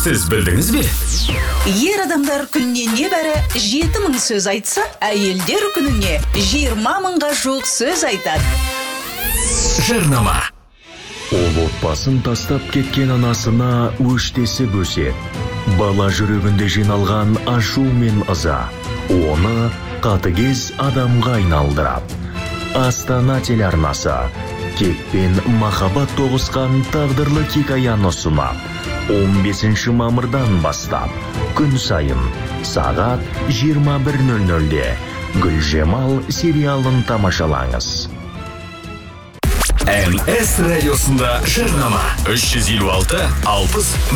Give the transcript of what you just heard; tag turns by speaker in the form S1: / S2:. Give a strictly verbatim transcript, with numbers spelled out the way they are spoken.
S1: Сіз білдіңіз бе?
S2: Ер адамдар күніне небәрі жеті мың сөз айтса, әйелдер күніне жиырма мыңға жуық сөз айтады.
S1: Жарнама.
S3: Ол отбасын тастап кеткен анасына өштесі өсет. Бала жүрегінде жиналған ашу мен ыза оны қатыгез адамға айналдырап. Астана телеарнасы кекпен махаббат тоғысқан тағдырлы хикаяны ұсынап, он бесінші мамырдан бастап күн сайын сағат жиырма бір нөл нөлде Гүлжемал сериалын тамашалаңыз.
S1: эн эс радиосында жарнама. үш жүз елу алты алпыс